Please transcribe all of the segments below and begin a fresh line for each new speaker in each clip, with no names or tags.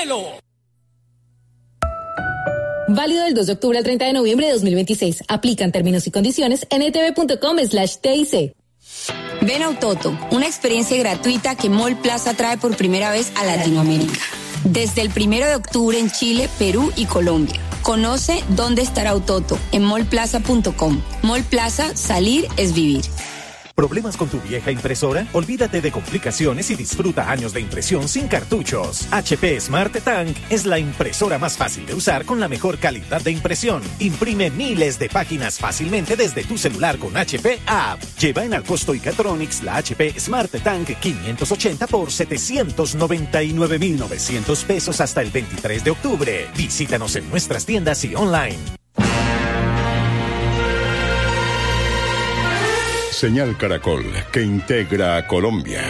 Vívelo.
Válido del 2 de octubre al 30 de noviembre de 2026. Aplican términos y condiciones en etv.com/TIC.
Ven a Utoto, una experiencia gratuita que Mall Plaza trae por primera vez a Latinoamérica. Desde el 1 de octubre en Chile, Perú y Colombia. Conoce dónde estará Utoto en mallplaza.com. Mall Plaza, salir es vivir.
¿Problemas con tu vieja impresora? Olvídate de complicaciones y disfruta años de impresión sin cartuchos. HP Smart Tank es la impresora más fácil de usar con la mejor calidad de impresión. Imprime miles de páginas fácilmente desde tu celular con HP App. Lleva en Alcosto y Catronics la HP Smart Tank 580 por 799,900 pesos hasta el 23 de octubre. Visítanos en nuestras tiendas y online.
Señal Caracol, que integra a Colombia.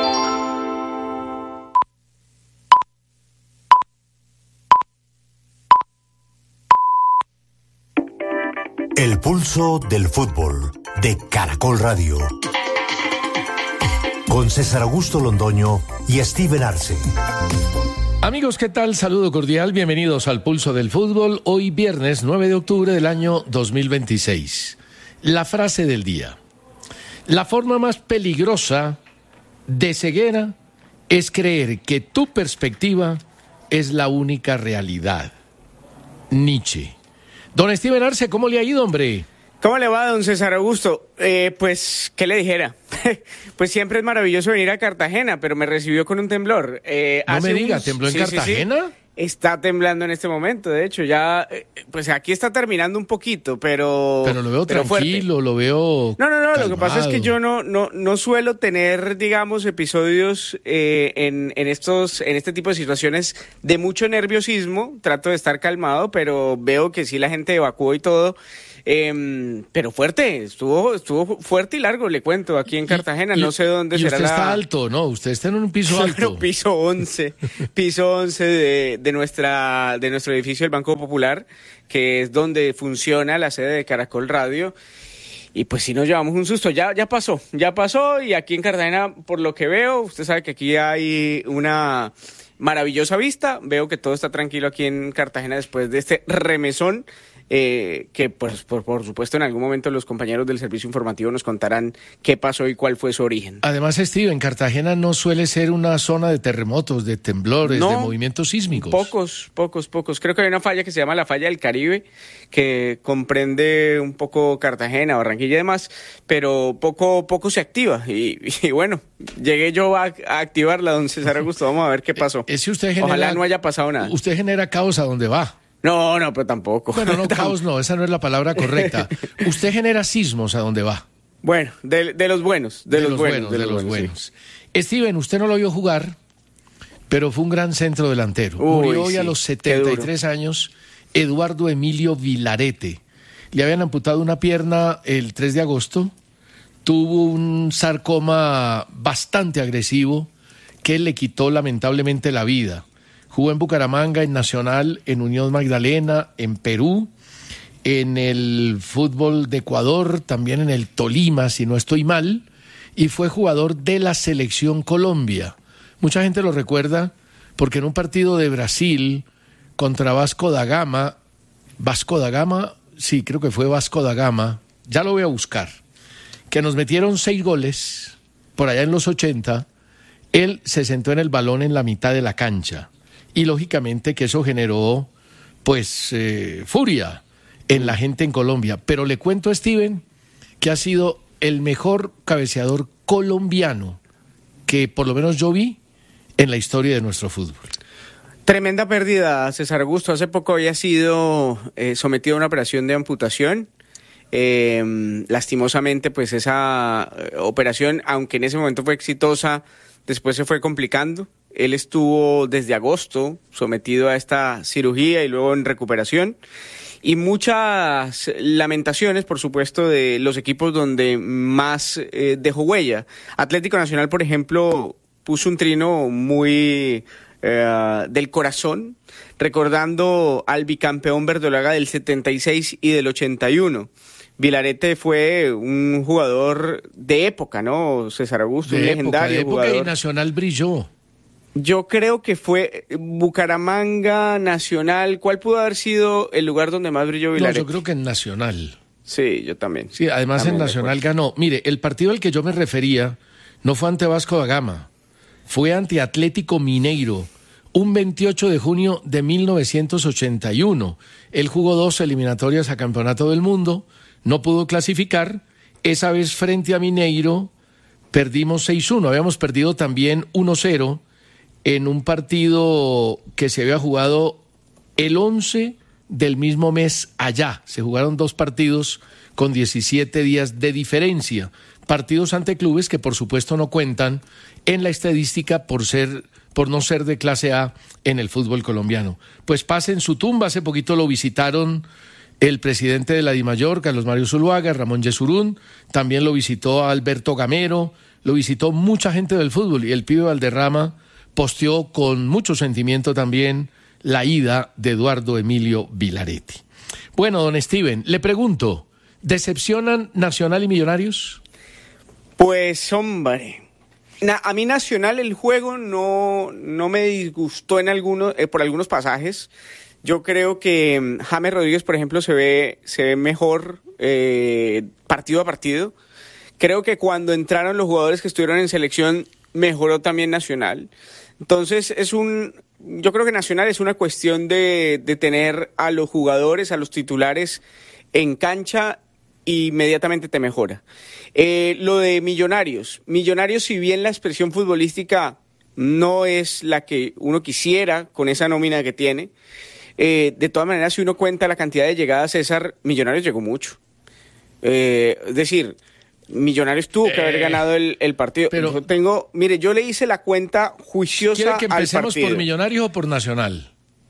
El pulso del fútbol de Caracol Radio. Con César Augusto Londoño y Steven Arce.
Amigos, ¿qué tal? Saludo cordial, bienvenidos al Pulso del Fútbol. Hoy viernes 9 de octubre del año 2026. La frase del día. La forma más peligrosa de ceguera es creer que tu perspectiva es la única realidad. Nietzsche. Don Steven Arce, ¿cómo le ha ido, hombre?
¿Cómo le va, don César Augusto? Pues, ¿qué le dijera? Pues siempre es maravilloso venir a Cartagena, pero me recibió con un temblor.
No me diga, ¿tembló en Cartagena?
Sí. Está temblando en este momento, de hecho, ya, pues aquí está terminando un poquito, pero
lo veo tranquilo,
fuerte.
Lo veo
No,
calmado.
lo que pasa es que yo no suelo tener, digamos, episodios en este tipo de situaciones de mucho nerviosismo. Trato de estar calmado, pero veo que sí la gente evacuó y todo. Pero fuerte, estuvo fuerte y largo, le cuento, aquí en Cartagena, no sé dónde será.
Y usted está alto, ¿no? Usted está en un piso alto.
Claro, piso 11 de nuestro edificio del Banco Popular, que es donde funciona la sede de Caracol Radio. Y pues sí nos llevamos un susto, ya pasó, y aquí en Cartagena, por lo que veo, usted sabe que aquí hay una maravillosa vista, veo que todo está tranquilo aquí en Cartagena después de este remesón. Que pues por supuesto en algún momento los compañeros del servicio informativo nos contarán qué pasó y cuál fue su origen.
Además, Steven, Cartagena no suele ser una zona de terremotos, de temblores, de movimientos sísmicos.
Pocos. Creo que hay una falla que se llama la falla del Caribe, que comprende un poco Cartagena, Barranquilla y demás, pero poco se activa. Y bueno, llegué yo a activarla, don César Augusto, vamos a ver qué pasó. Ojalá no haya pasado nada.
Usted genera caos a donde va.
No, pero tampoco.
Bueno, no, caos no, esa no es la palabra correcta. Usted genera sismos a donde va.
Bueno, de los buenos. De los buenos.
Sí. Steven, usted no lo vio jugar, pero fue un gran centro delantero. Murió hoy a los 73 años Eduardo Emilio Vilarete. Le habían amputado una pierna el 3 de agosto. Tuvo un sarcoma bastante agresivo que le quitó lamentablemente la vida. Jugó en Bucaramanga, en Nacional, en Unión Magdalena, en Perú, en el fútbol de Ecuador, también en el Tolima, si no estoy mal, y fue jugador de la Selección Colombia. Mucha gente lo recuerda porque en un partido de Brasil contra Vasco da Gama, sí, creo que fue Vasco da Gama, ya lo voy a buscar, que nos metieron 6 goles, por allá en los 80, él se sentó en el balón en la mitad de la cancha. Y lógicamente que eso generó, pues, furia en la gente en Colombia. Pero le cuento a Steven que ha sido el mejor cabeceador colombiano que por lo menos yo vi en la historia de nuestro fútbol.
Tremenda pérdida, César Augusto. Hace poco había sido sometido a una operación de amputación. Lastimosamente, pues esa operación, aunque en ese momento fue exitosa, después se fue complicando. Él estuvo desde agosto sometido a esta cirugía y luego en recuperación. Y muchas lamentaciones, por supuesto, de los equipos donde más dejó huella. Atlético Nacional, por ejemplo, puso un trino muy del corazón, recordando al bicampeón verdolaga del 76 y del 81. Vilarete fue un jugador de época, ¿no? César Augusto, un legendario jugador.
De época y Nacional brilló.
Yo creo que fue Bucaramanga, Nacional. ¿Cuál pudo haber sido el lugar donde más brilló Vilarete?
No, yo creo que en Nacional.
Sí, yo también.
Sí, además también en Nacional ganó. Mire, el partido al que yo me refería no fue ante Vasco da Gama, fue ante Atlético Mineiro, un 28 de junio de 1981. Él jugó 2 eliminatorias a Campeonato del Mundo, no pudo clasificar. Esa vez frente a Mineiro perdimos 6-1. Habíamos perdido también 1-0 en un partido que se había jugado el 11 del mismo mes allá. Se jugaron 2 partidos con 17 días de diferencia. Partidos ante clubes que por supuesto no cuentan en la estadística por no ser de clase A en el fútbol colombiano. Pues pase en su tumba. Hace poquito lo visitaron el presidente de la DIMAYOR, Carlos Mario Zuluaga, Ramón Yesurún, también lo visitó Alberto Gamero, lo visitó mucha gente del fútbol, y el pibe Valderrama posteó con mucho sentimiento también la ida de Eduardo Emilio Vilarete. Bueno, don Steven, le pregunto, ¿decepcionan Nacional y Millonarios?
Pues hombre, a mí Nacional el juego no me disgustó por algunos pasajes. Yo creo que James Rodríguez, por ejemplo, se ve mejor partido a partido. Creo que cuando entraron los jugadores que estuvieron en selección, mejoró también Nacional. Entonces, yo creo que Nacional es una cuestión de tener a los jugadores, a los titulares en cancha, y inmediatamente te mejora. Lo de Millonarios, si bien la expresión futbolística no es la que uno quisiera con esa nómina que tiene, de todas maneras, si uno cuenta la cantidad de llegadas, César, Millonarios llegó mucho. Es decir, Millonarios tuvo que haber ganado el partido.
Pero,
yo le hice la cuenta juiciosa al partido.
¿Quiere que empecemos por Millonarios o por Nacional?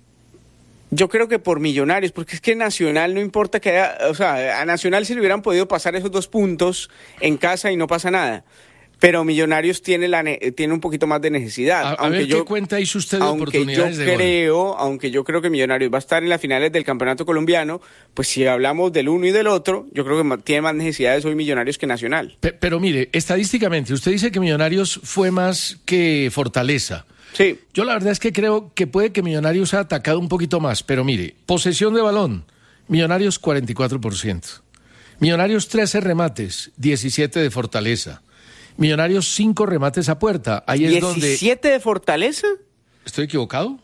Yo creo que por Millonarios, porque es que Nacional no importa que a Nacional se le hubieran podido pasar esos 2 puntos en casa y no pasa nada. Pero Millonarios tiene un poquito más de necesidad.
A ver, ¿qué cuenta hizo usted de oportunidades de gol?
Aunque yo creo que Millonarios va a estar en las finales del campeonato colombiano, pues si hablamos del uno y del otro, yo creo que tiene más necesidades hoy Millonarios que Nacional.
Pero mire, estadísticamente, usted dice que Millonarios fue más que Fortaleza.
Sí.
Yo la verdad es que creo que puede que Millonarios ha atacado un poquito más, pero mire, posesión de balón, Millonarios 44%. Millonarios 13 remates, 17 de Fortaleza. Millonarios 5 remates a puerta. Ahí es donde...
¿17 de Fortaleza?
¿Estoy equivocado?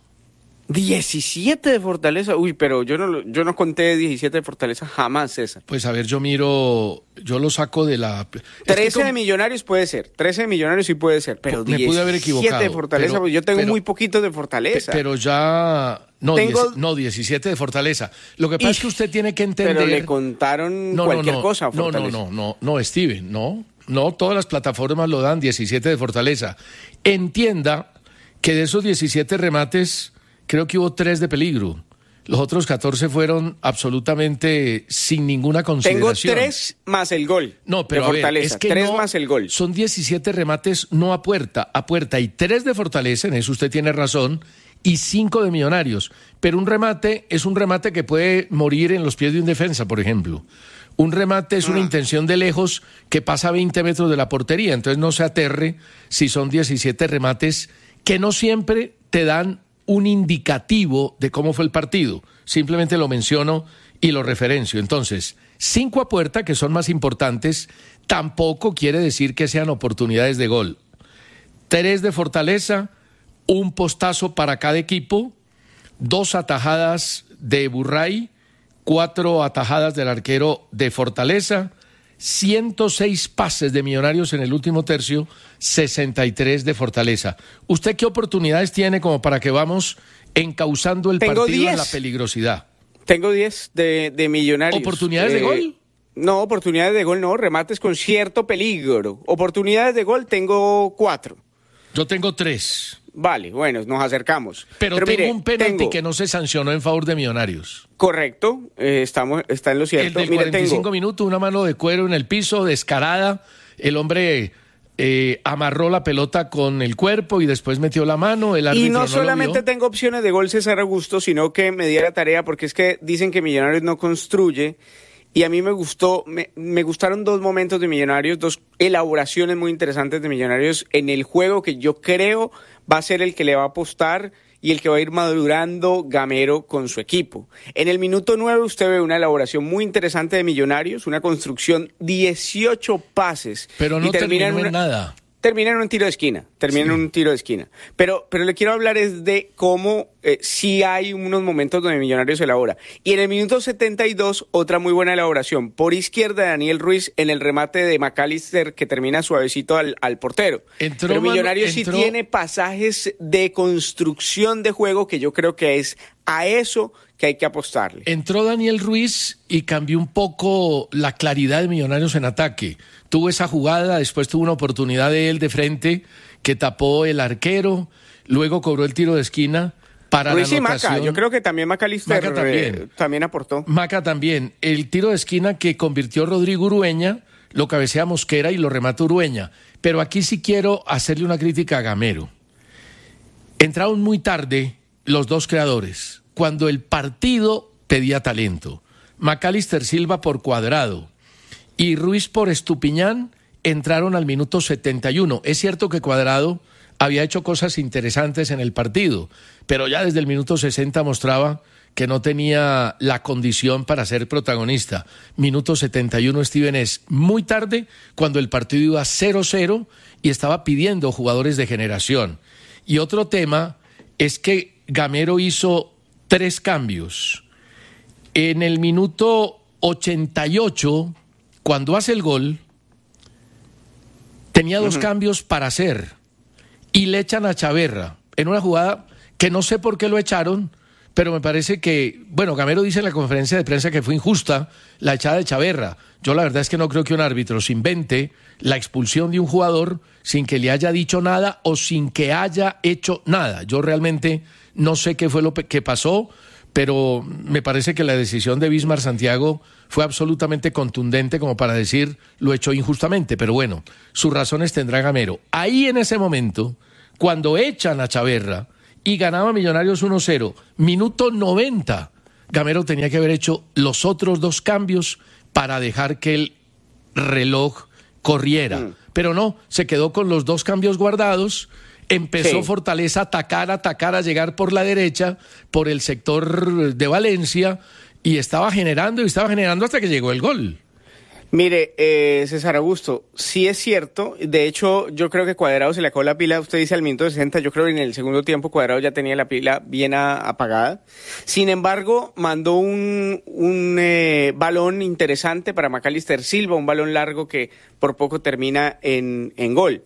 17 de Fortaleza. Uy, pero yo no conté 17 de Fortaleza jamás, César.
Pues a ver, yo lo saco de la...
13 de Millonarios puede ser, 13 de Millonarios sí puede ser, pero
me pude haber equivocado.
17 de Fortaleza, porque yo tengo muy poquitos de Fortaleza.
Pero ya... No, 17 de Fortaleza. Lo que pasa es que usted tiene que entender...
Pero le contaron cualquier cosa a Fortaleza.
No, Steven, no, todas las plataformas lo dan 17 de Fortaleza. Entienda que de esos 17 remates, creo que hubo 3 de peligro. Los otros 14 fueron absolutamente sin ninguna consideración.
Tengo 3 más el gol.
No, pero
de Fortaleza. Es que 3 más el gol.
Son 17 remates no a puerta, y 3 de Fortaleza, en eso usted tiene razón, y 5 de Millonarios. Pero un remate es un remate que puede morir en los pies de un defensa, por ejemplo. Un remate es una intención de lejos que pasa a 20 metros de la portería. Entonces no se aterre si son 17 remates que no siempre te dan un indicativo de cómo fue el partido. Simplemente lo menciono y lo referencio. Entonces, 5 a puerta, que son más importantes, tampoco quiere decir que sean oportunidades de gol. 3 de Fortaleza, un postazo para cada equipo, 2 atajadas de Burray, 4 atajadas del arquero de Fortaleza, 106 pases de Millonarios en el último tercio, 63 de Fortaleza. ¿Usted qué oportunidades tiene como para que vamos encauzando el partido 10. En la peligrosidad?
Tengo 10 de Millonarios.
¿Oportunidades de gol?
No, oportunidades de gol no, remates con cierto peligro. Oportunidades de gol tengo 4.
Yo tengo 3.
Vale, bueno, nos acercamos.
Pero tengo un penalti que no se sancionó en favor de Millonarios.
Correcto, está en lo cierto.
El del 45 minutos, una mano de cuero en el piso, descarada. El hombre amarró la pelota con el cuerpo y después metió la mano. El árbitro
y no solamente tengo opciones de gol, César Augusto, sino que me di la tarea, porque es que dicen que Millonarios no construye. y a mí me gustaron dos momentos de Millonarios, dos elaboraciones muy interesantes de Millonarios en el juego que yo creo va a ser el que le va a apostar y el que va a ir madurando Gamero con su equipo. En el minuto 9 usted ve una elaboración muy interesante de Millonarios, una construcción, 18 pases.
Pero no terminó en nada.
Termina en un tiro de esquina, Pero le quiero hablar es de cómo sí hay unos momentos donde Millonarios elabora. Y en el minuto 72, otra muy buena elaboración. Por izquierda, Daniel Ruiz en el remate de McAllister que termina suavecito al portero. Pero Millonarios sí tiene pasajes de construcción de juego que yo creo que es a eso que hay que apostarle.
Entró Daniel Ruiz y cambió un poco la claridad de Millonarios en ataque. Tuvo esa jugada, después tuvo una oportunidad de él de frente que tapó el arquero, luego cobró el tiro de esquina para
Ruiz
la anotación.
Y Maca, yo creo que también McAllister también aportó.
Maca también. El tiro de esquina que convirtió Rodrigo Urueña, lo cabecea Mosquera y lo remata Urueña. Pero aquí sí quiero hacerle una crítica a Gamero. Entraron muy tarde los dos creadores, cuando el partido pedía talento. McAllister Silva por Cuadrado y Ruiz por Estupiñán entraron al minuto 71. Es cierto que Cuadrado había hecho cosas interesantes en el partido, pero ya desde el minuto 60 mostraba que no tenía la condición para ser protagonista. Minuto 71, Steven, es muy tarde, cuando el partido iba 0-0 y estaba pidiendo jugadores de generación. Y otro tema es que Gamero hizo 3 cambios. En el minuto 88, cuando hace el gol, tenía 2 cambios para hacer y le echan a Chaverra en una jugada que no sé por qué lo echaron, pero me parece que, bueno, Gamero dice en la conferencia de prensa que fue injusta la echada de Chaverra. Yo la verdad es que no creo que un árbitro se invente la expulsión de un jugador sin que le haya dicho nada o sin que haya hecho nada. Yo realmente no sé qué fue lo que pasó, pero me parece que la decisión de Bismar Santiago fue absolutamente contundente como para decir lo echó injustamente, pero bueno, sus razones tendrá Gamero. Ahí en ese momento, cuando echan a Chaverra y ganaba Millonarios 1-0, minuto 90, Gamero tenía que haber hecho los otros 2 cambios para dejar que el reloj corriera, pero no, se quedó con los 2 cambios guardados. Empezó Fortaleza a atacar, a llegar por la derecha, por el sector de Valencia, y estaba generando hasta que llegó el gol.
Mire, César Augusto, sí es cierto, de hecho yo creo que Cuadrado se le acabó la pila, usted dice al minuto 60, yo creo que en el segundo tiempo Cuadrado ya tenía la pila bien apagada, sin embargo mandó un balón interesante para McAllister Silva, un balón largo que por poco termina en gol,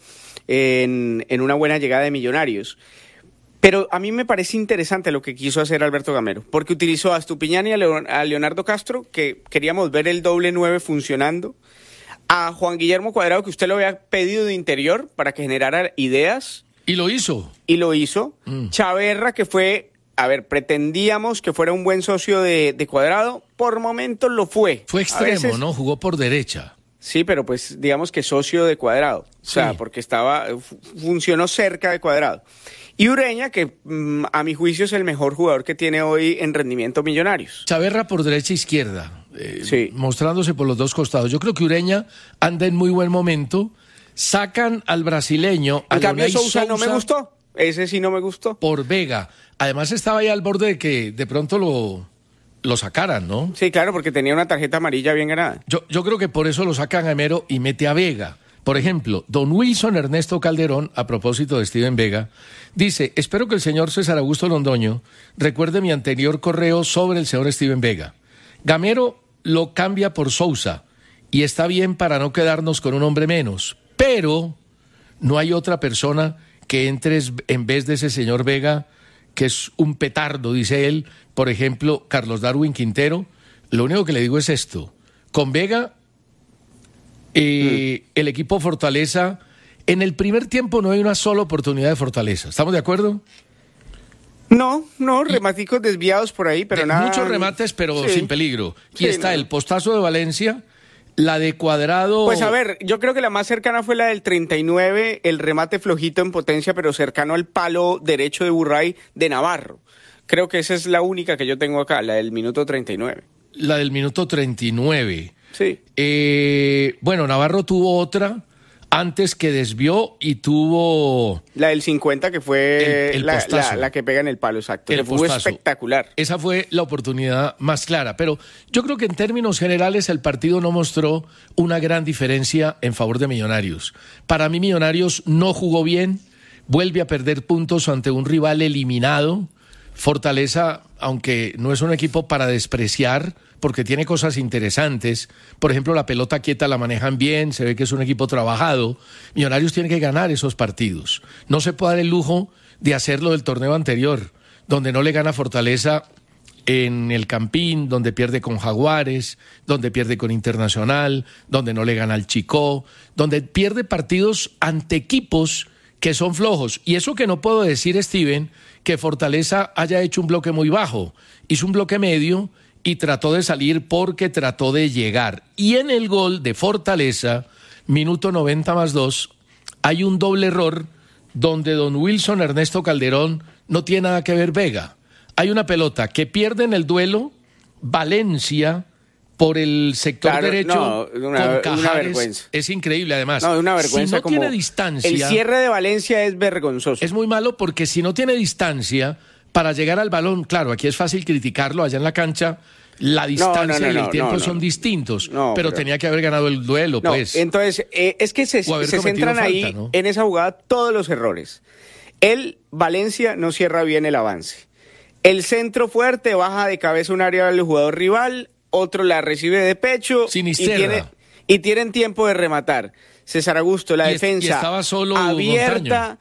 en una buena llegada de Millonarios. Pero a mí me parece interesante lo que quiso hacer Alberto Gamero, porque utilizó a Estupiñán y a Leonardo Castro, que queríamos ver el doble 9 funcionando, a Juan Guillermo Cuadrado, que usted lo había pedido de interior para que generara ideas.
Y lo hizo.
Chaverra, que fue, pretendíamos que fuera un buen socio de Cuadrado, por momentos lo fue.
Fue extremo, ¿no? Jugó por derecha.
Sí, pero pues digamos que socio de Cuadrado, o sea, porque funcionó cerca de Cuadrado. Y Ureña, que a mi juicio es el mejor jugador que tiene hoy en rendimiento Millonarios.
Chaverra por derecha e izquierda, mostrándose por los 2 costados. Yo creo que Ureña anda en muy buen momento. Sacan al brasileño.
En cambio, Sousa no me gustó. Ese sí no me gustó.
Por Vega. Además estaba ahí al borde de que de pronto lo sacaran, ¿no?
Sí, claro, porque tenía una tarjeta amarilla bien ganada.
Yo creo que por eso lo sacan a Gamero y mete a Vega. Por ejemplo, don Wilson Ernesto Calderón, a propósito de Steven Vega, dice: espero que el señor César Augusto Londoño recuerde mi anterior correo sobre el señor Steven Vega. Gamero lo cambia por Sousa y está bien para no quedarnos con un hombre menos, pero no hay otra persona que entre en vez de ese señor Vega, que es un petardo, dice él. Por ejemplo, Carlos Darwin Quintero. Lo único que le digo es esto: con Vega, el equipo Fortaleza, en el primer tiempo no hay una sola oportunidad de Fortaleza. ¿Estamos de acuerdo?
No, rematicos desviados por ahí, pero nada.
Muchos remates, pero sin peligro. Y está el postazo de Valencia, la de Cuadrado.
Pues yo creo que la más cercana fue la del 39, el remate flojito en potencia, pero cercano al palo derecho de Burray de Navarro. Creo que esa es la única que yo tengo acá, la del minuto 39.
la del minuto 39.
Sí.
Bueno, Navarro tuvo otra antes que desvió y tuvo...
La del 50 que fue
el postazo.
la que pega en el palo, exacto.
El
fue
postazo.
espectacular.
Esa fue la oportunidad más clara, pero yo creo que en términos generales el partido no mostró una gran diferencia en favor de Millonarios. Para mí Millonarios no jugó bien, vuelve a perder puntos ante un rival eliminado. Fortaleza, aunque no es un equipo para despreciar, porque tiene cosas interesantes, por ejemplo la pelota quieta la manejan bien, se ve que es un equipo trabajado. Millonarios tiene que ganar esos partidos, no se puede dar el lujo de hacerlo del torneo anterior, donde no le gana Fortaleza en el Campín, donde pierde con Jaguares, donde pierde con Internacional, donde no le gana al Chicó, donde pierde partidos ante equipos que son flojos. Y eso que no puedo decir, Steven, que Fortaleza haya hecho un bloque muy bajo, hizo un bloque medio y trató de salir porque trató de llegar. Y en el gol de Fortaleza, minuto 90+2, hay un doble error donde don Wilson Ernesto Calderón no tiene nada que ver Vega. Hay una pelota que pierde en el duelo Valencia por el sector derecho con Cajares.
Una vergüenza.
Es increíble, además.
No, una vergüenza.
Si no tiene distancia...
El cierre de Valencia es vergonzoso.
Es muy malo porque si no tiene distancia para llegar al balón, claro, aquí es fácil criticarlo, allá en la cancha la distancia y el tiempo son distintos, pero tenía que haber ganado el duelo, pues.
Entonces, es que se centran ahí, falta, ¿no? En esa jugada, todos los errores. Valencia no cierra bien el avance. El centro fuerte baja de cabeza un área del jugador rival, otro la recibe de pecho y tienen tiempo de rematar. César Augusto, la defensa abierta,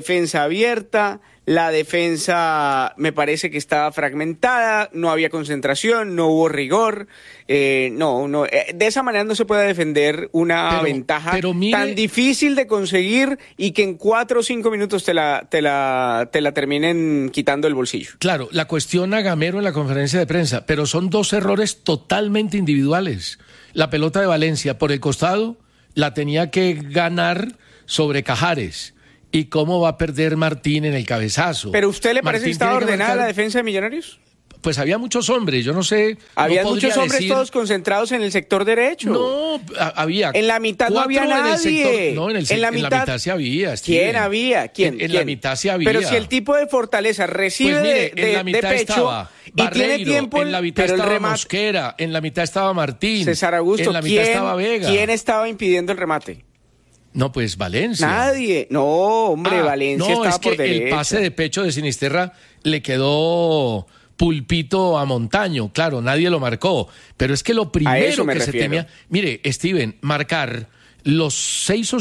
la defensa me parece que estaba fragmentada, no había concentración, no hubo rigor, de esa manera no se puede defender una ventaja tan difícil de conseguir y que en 4 o 5 minutos te la terminen quitando el bolsillo.
Claro, la cuestión a Gamero en la conferencia de prensa, pero son 2 errores totalmente individuales. La pelota de Valencia por el costado la tenía que ganar sobre Cajares. ¿Y cómo va a perder Martín en el cabezazo?
¿Pero a usted le parece que estaba ordenada la defensa de Millonarios?
Pues había muchos hombres, yo no sé.
Había muchos hombres todos concentrados en el sector derecho.
No, había.
En la mitad no había nadie.
En la mitad sí había. Steven.
¿Quién había? ¿Quién?
En la mitad sí había.
Pero si el tipo de Fortaleza recibe
en la mitad
de pecho
estaba Barreiro,
y tiene tiempo,
en la mitad estaba Mosquera, en la mitad estaba Martín,
César Augusto,
en la mitad estaba Vega.
¿Quién estaba impidiendo el remate?
No, pues Valencia.
Nadie. No, hombre, Valencia estaba por derecha.
El pase de pecho de Sinisterra le quedó pulpito a Montaño. Claro, nadie lo marcó. Pero es que lo primero que se temía... Mire, Steven, marcar los 6 o